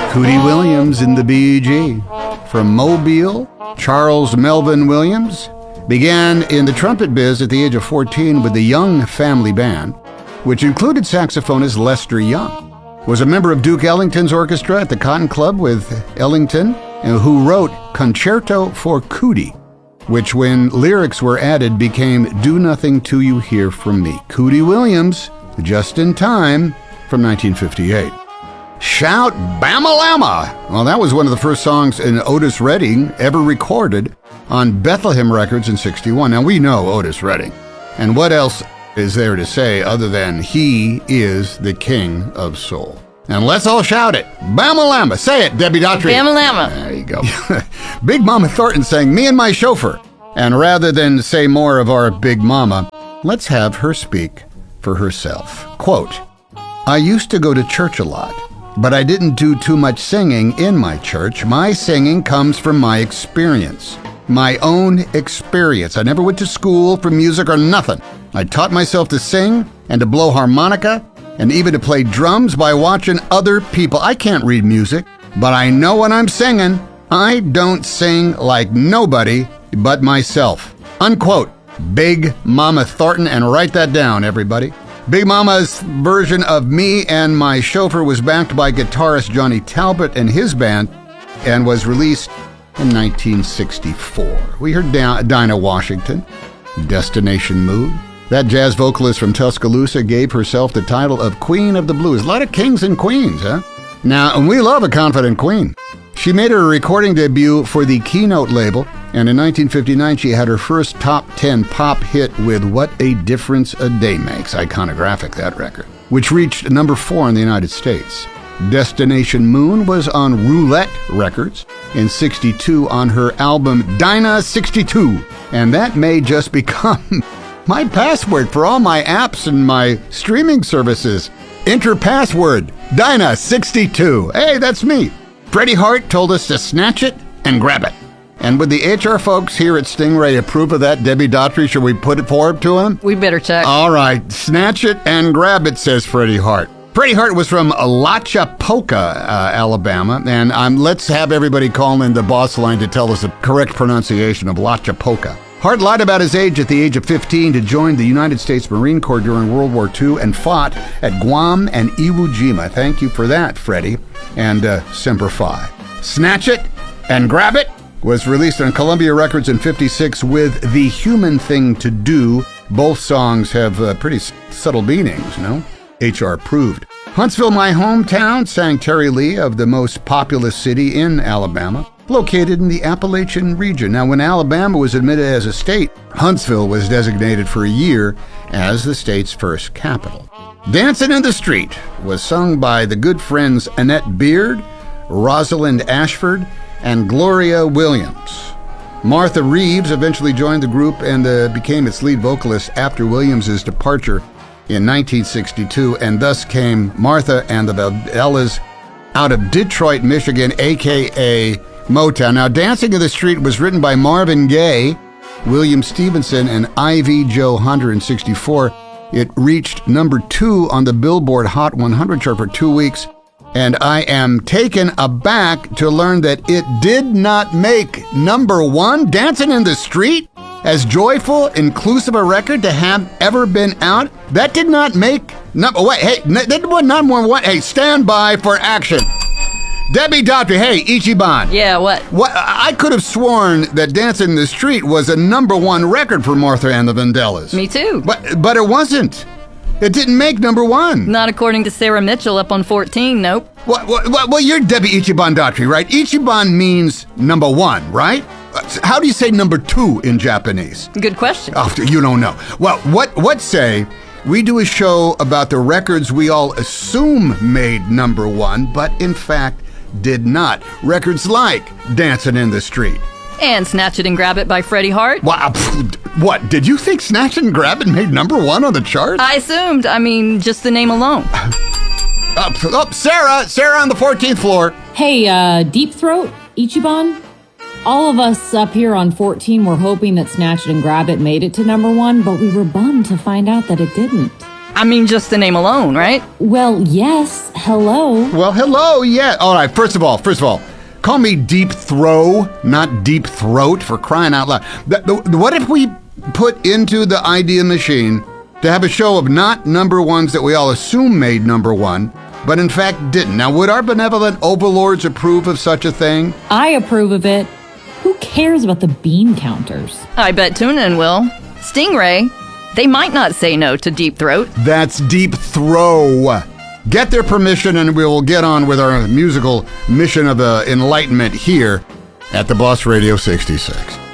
Cootie Williams in the B.G. From Mobile, Charles Melvin Williams began in the trumpet biz at the age of 14 with the Young Family Band, which included saxophonist Lester Young. Was a member of Duke Ellington's orchestra at the Cotton Club with Ellington, who wrote Concerto for Cootie, which when lyrics were added became Do Nothing Till You Hear From Me. Cootie Williams, Just in Time, from 1958. Shout Bama-Lama! Well, that was one of the first songs in Otis Redding ever recorded on Bethlehem Records in '61. Now, we know Otis Redding. And what else is there to say other than he is the king of soul? And let's all shout it. Bama-Lama. Say it, Debbie Daughtry. Bama-Lama. There you go. Big Mama Thornton sang Me and My Chauffeur. And rather than say more of our Big Mama, let's have her speak for herself. Quote, I used to go to church a lot, but I didn't do too much singing in my church. My singing comes from my experience, my own experience. I never went to school for music or nothing. I taught myself to sing and to blow harmonica and even to play drums by watching other people. I can't read music, but I know when I'm singing. I don't sing like nobody but myself. Unquote. Big Mama Thornton, and write that down, everybody. Big Mama's version of Me and My Chauffeur was backed by guitarist Johnny Talbot and his band and was released in 1964. We heard Dinah Washington, Destination Mood. That jazz vocalist from Tuscaloosa gave herself the title of Queen of the Blues. A lot of kings and queens, huh? Now, and we love a confident queen. She made her recording debut for the Keynote label, and in 1959 she had her first top 10 pop hit with What a Difference a Day Makes, iconographic that record, which reached number 4 in the United States. Destination Moon was on Roulette Records in '62 on her album Dinah 62, and that may just become my password for all my apps and my streaming services. Enter password Dinah 62. Hey, that's me. Freddie Hart told us to snatch it and grab it. And would the HR folks here at Stingray approve of that, Debbie Daughtry? Should we put it forward to them? We better check. All right. Snatch it and grab it, says Freddie Hart. Freddie Hart was from Alachapoka, Alabama. And let's have everybody call in the boss line to tell us the correct pronunciation of Alachapoka. Hart lied about his age at the age of 15 to join the United States Marine Corps during World War II and fought at Guam and Iwo Jima. Thank you for that, Freddie. And Semper Fi. Snatch It and Grab It was released on Columbia Records in '56 with The Human Thing to Do. Both songs have pretty subtle meanings, no? HR proved. Huntsville, my hometown, sang Terry Lee of the most populous city in Alabama, located in the Appalachian region. Now, when Alabama was admitted as a state, Huntsville was designated for a year as the state's first capital. Dancing in the Street was sung by the good friends Annette Beard, Rosalind Ashford, and Gloria Williams. Martha Reeves eventually joined the group and became its lead vocalist after Williams' departure in 1962, and thus came Martha and the Vandellas out of Detroit, Michigan, a.k.a. Motown. Now, Dancing in the Street was written by Marvin Gaye, William Stevenson, and Ivy Jo Hunter in '64. It reached number 2 on the Billboard Hot 100 chart for 2 weeks, and I am taken aback to learn that it did not make number 1. Dancing in the Street, as joyful, inclusive a record to have ever been out, that did not make number. Wait, hey, that was number 1. Hey, stand by for action. Debbie Daughtry, hey, Ichiban. Yeah, what? I could have sworn that Dancing in the Street was a number 1 record for Martha and the Vandellas. Me too. But it wasn't. It didn't make number 1. Not according to Sarah Mitchell up on 14, nope. Well, you're Debbie Ichiban Daughtry, right? Ichiban means number 1, right? How do you say number 2 in Japanese? Good question. Oh, you don't know. Well, what say we do a show about the records we all assume made number 1, but in fact did not. Records like Dancing in the Street. And Snatch It and Grab It by Freddie Hart. Wow, what? Did you think Snatch It and Grab It made number 1 on the chart? I assumed. I mean, just the name alone. Sarah on the 14th floor. Hey, Deep Throat, Ichiban. All of us up here on 14 were hoping that Snatch It and Grab It made it to number 1, but we were bummed to find out that it didn't. I mean, just the name alone, right? Well, yes. Hello. Well, hello, yeah. All right, first of all, call me Deep Throw, not Deep Throat, for crying out loud. What if we put into the idea machine to have a show of not number ones that we all assume made number one, but in fact didn't? Now, would our benevolent overlords approve of such a thing? I approve of it. Who cares about the bean counters? I bet TuneIn will. Stingray, they might not say no to Deep Throat. That's Deep Throw. Get their permission and we will get on with our musical mission of enlightenment here at the Boss Radio 66.